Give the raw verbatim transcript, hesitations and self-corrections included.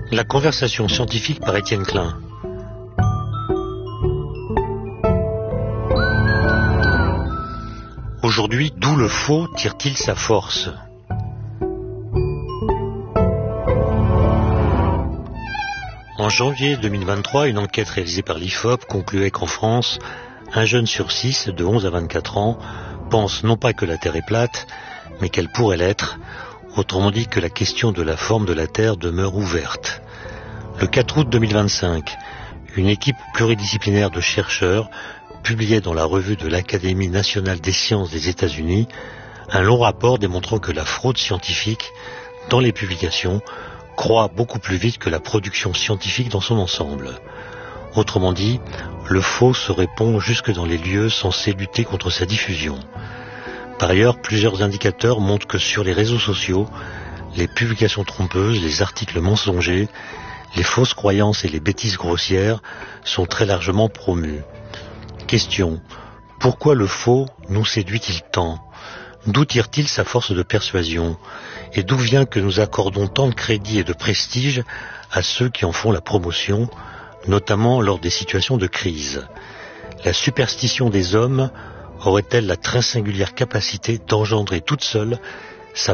La conversation scientifique par Étienne Klein. Aujourd'hui, d'où le faux tire-t-il sa force ? En janvier deux mille vingt-trois, une enquête réalisée par l'I F O P concluait qu'en France, un jeune sur six de onze à vingt-quatre ans pense non pas que la Terre est plate, mais qu'elle pourrait l'être, autrement dit que la question de la forme de la Terre demeure ouverte. Le quatre août deux mille vingt-cinq, une équipe pluridisciplinaire de chercheurs publiait dans la revue de l'Académie nationale des sciences des États-Unis un long rapport démontrant que la fraude scientifique dans les publications croît beaucoup plus vite que la production scientifique dans son ensemble. Autrement dit, le faux se répand jusque dans les lieux censés lutter contre sa diffusion. Par ailleurs, plusieurs indicateurs montrent que sur les réseaux sociaux, les publications trompeuses, les articles mensongers, les fausses croyances et les bêtises grossières sont très largement promues. Question. Pourquoi le faux nous séduit-il tant ? D'où tire-t-il sa force de persuasion ? Et d'où vient que nous accordons tant de crédit et de prestige à ceux qui en font la promotion, notamment lors des situations de crise ? La superstition des hommes aurait-elle la très singulière capacité d'engendrer toute seule